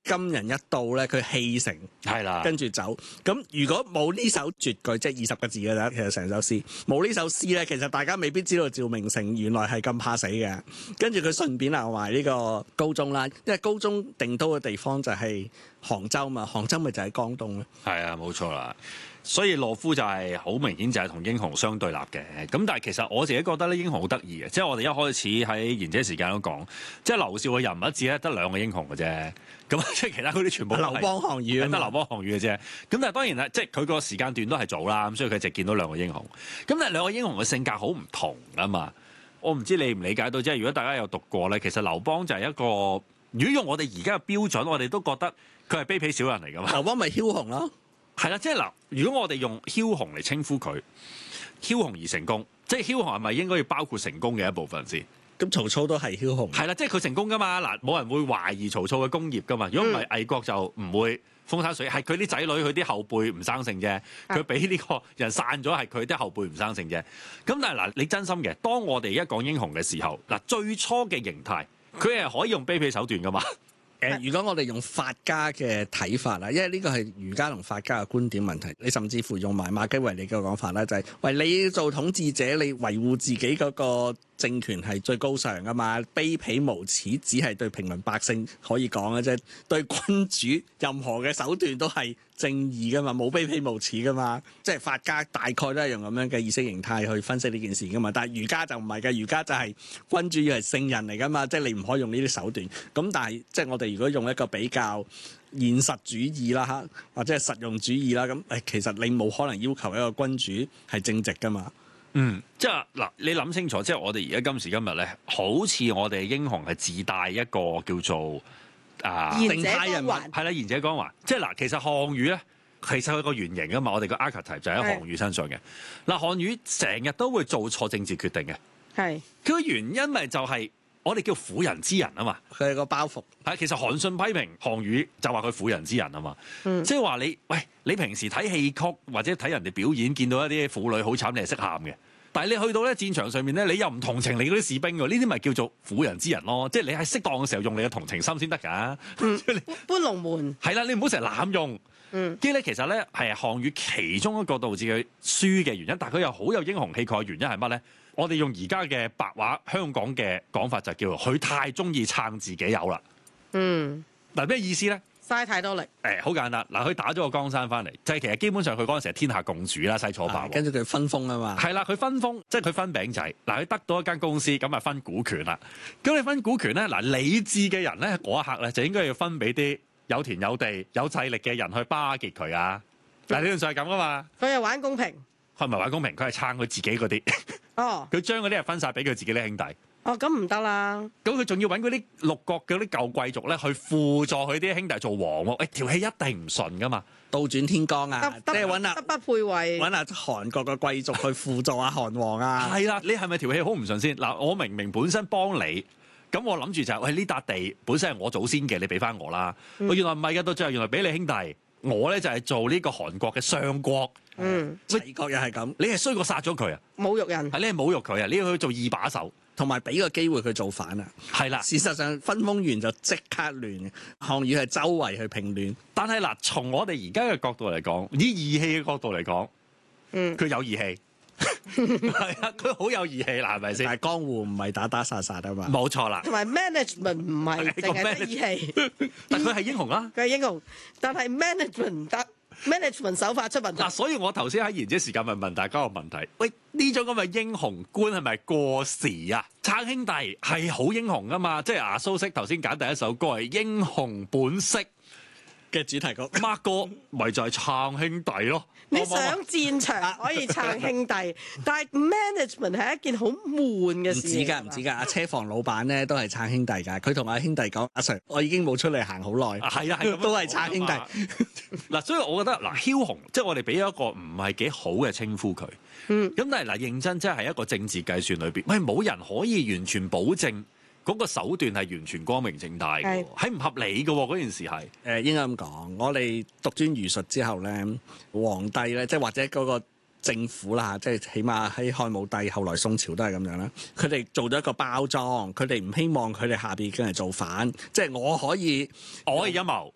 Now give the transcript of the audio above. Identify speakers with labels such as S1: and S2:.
S1: 金人一到咧，佢棄城
S2: 係啦，
S1: 跟住走。咁如果冇呢首絕句，即係20個字嘅啫，其實成首詩冇呢首詩咧，其實大家未必知道趙明誠原來係咁怕死嘅。跟住佢順便留埋呢個高宗啦，因為高宗定都嘅地方就係杭州嘛，杭州咪就係江東咯。
S2: 係啊，冇錯啦。所以懦夫就係好明顯就係同英雄相對立嘅。咁但係其實我自己覺得咧，英雄好得意嘅，即係我哋一開始喺賢者時間都講，即係劉少嘅人物誌咧得2個英雄嘅啫。咁即係其他嗰啲全部
S1: 劉邦項羽
S2: 得劉邦項羽嘅啫。咁但係當然啦，即係佢個時間段都係早啦，咁所以佢就見到2個英雄。咁但係2個英雄嘅性格好唔同啊嘛。我唔知你唔理解到，即係如果大家有讀過咧，其實劉邦就係一個，如果用我哋而家嘅標準，我哋都覺得佢係卑鄙小人嚟㗎嘛。
S1: 劉邦咪梟雄咯。
S2: 係啦，即係嗱，如果我哋用梟雄嚟稱呼佢，梟雄而成功，即係梟雄係咪應該要包括成功嘅一部分先？
S1: 咁曹操都係梟雄。
S2: 係啦，即係佢成功噶嘛，嗱，冇人會懷疑曹操嘅功業噶嘛。如果唔係，魏國就唔會風生水，係佢啲仔女佢啲後輩唔生性啫。佢俾呢個人散咗，係佢啲後輩唔生性啫。咁但係嗱，你真心嘅，當我哋而家講英雄嘅時候，嗱，最初嘅形態，佢係可以用卑鄙手段噶嘛。
S1: 如果我哋用法家嘅睇法啦，因為呢個係儒家同法家嘅觀點問題，你甚至乎用埋馬基維利嘅講法啦，就係喂，你做統治者，你維護自己嗰個政權係最高尚噶嘛，卑鄙無恥只係對平民百姓可以講嘅啫，對君主任何嘅手段都係正義噶嘛，冇卑鄙無恥噶嘛，即係法家大概都係用咁樣嘅意識形態去分析呢件事噶嘛，但係儒家就唔係嘅，儒家就係君主要係聖人嚟噶嘛，即係你唔可以用呢啲手段。咁但係即係我哋如果用一個比較現實主義啦嚇，或者係實用主義啦，咁其實你冇可能要求一個君主係正直噶嘛。
S2: 即係嗱，你諗清楚，即係我哋而家今時今日咧，好似我哋英雄係自帶一個叫做
S3: 賢者光環，
S2: 係啦，賢者光環。即係嗱，其實項羽咧，其實佢個原型啊嘛，我哋個 archetype 就喺項羽身上嘅。嗱，項羽成日都會做錯政治決定嘅，
S3: 係
S2: 佢個原因咪就係我哋叫婦人之仁啊嘛。
S1: 佢係個包袱。
S2: 係，其實韓信批評項羽就話佢婦人之仁啊嘛。即係話你平時睇戲曲或者睇人哋表演，見到一啲婦女好慘，你係識喊嘅。但係你去到咧戰場上面咧，你又唔同情你嗰啲士兵喎，呢啲咪叫做婦人之仁咯？即係你喺適當嘅時候用你嘅同情心先得㗎。
S3: 搬龍門
S2: 係啦，你唔好成日濫用。跟住咧，其實咧係項羽其中一個導致佢輸嘅原因，但係佢又好有英雄氣概嘅原因係乜咧？我哋用而家嘅白話香港嘅講法就叫做佢太中意撐自己友啦。嗱，咩意思咧？
S3: 嘥太多力。
S2: 好簡單。嗱，佢打咗個江山翻嚟，就係其實基本上佢嗰陣時係天下共主啦，西楚霸王。
S1: 跟住佢分封啊嘛。
S2: 係啦，佢分封，即係佢分餅仔。嗱，佢得到一間公司，咁啊分股權啦。咁你分股權咧，嗱，理智嘅人咧嗰一刻咧就應該要分俾啲有田有地有勢力嘅人去巴結佢啊。嗱，理論上係咁噶嘛。
S3: 佢又玩公平。
S2: 佢唔係玩公平，佢係撐佢自己嗰啲。佢將嗰啲係分晒俾佢自己啲兄弟。
S3: 咁唔得啦！
S2: 咁佢仲要揾嗰啲六國嗰啲舊貴族咧，去輔助佢啲兄弟做王喎。條氣一定唔順噶嘛，
S1: 倒轉天光啊！即係揾
S3: 德不配位，
S1: 揾韓國嘅貴族去輔助阿韓王啊！
S2: 係啦，你係咪條氣好唔順先？嗱，我明明本身幫你，咁我諗住就係喂，呢笪地本身係我祖先嘅，你俾翻我啦。原來唔係㗎，到最後原來俾你兄弟，我咧就係做呢個韓國嘅相國。
S1: 齊國又係咁，
S2: 你係衰過殺咗佢啊！
S3: 侮辱人，
S2: 係你係侮辱佢啊！你要去做二把手。
S1: 同埋俾個機會佢造反啊！
S2: 係啦，
S1: 事實上分封完就即刻亂嘅，項羽係周圍去平亂。
S2: 但係嗱，從我哋而家嘅角度嚟講，以義氣嘅角度嚟講，佢有義氣，係啊，佢好有義氣啦，係咪先？
S1: 但係江湖唔係打打殺殺啊嘛，
S2: 冇錯啦。
S3: 同埋 management 唔係淨係得義氣，
S2: 但佢係英雄啊！
S3: 佢係英雄，但係 management 唔得。management 手法出問題。
S2: 嗱，所以我頭先喺賢者時間咪問大家個問題，喂，呢種咁嘅英雄觀係咪過時啊？撐兄弟係好英雄㗎嘛，即係蘇軾頭先揀第一首歌係英雄本色
S1: 嘅主題曲
S2: ，Mark 哥咪就係撐兄弟咯。
S3: 你上戰場可以撐兄弟，但係 management 係一件好悶嘅事。
S1: 唔止㗎，阿車房老闆咧都係撐兄弟㗎。佢同阿兄弟講：阿 Sir，我已經冇出嚟行好耐。
S2: 係啊，係
S1: 都係撐兄弟。
S2: 嗱，所以我覺得嗱，梟雄即係我哋俾一個唔係幾好嘅稱呼佢。咁但係嗱，認真即係一個政治計算裏邊，喂，冇人可以完全保證嗰個手段係完全光明正大嘅，係唔合理嘅嗰件事係。
S1: 應該咁講，我哋讀專儒術之後咧，皇帝咧，即係或者嗰個政府啦，即係起碼喺漢武帝後來宋朝都係咁樣啦。佢哋做咗一個包裝，佢哋唔希望佢哋下邊嘅人造反，即係我可以
S2: 陰謀，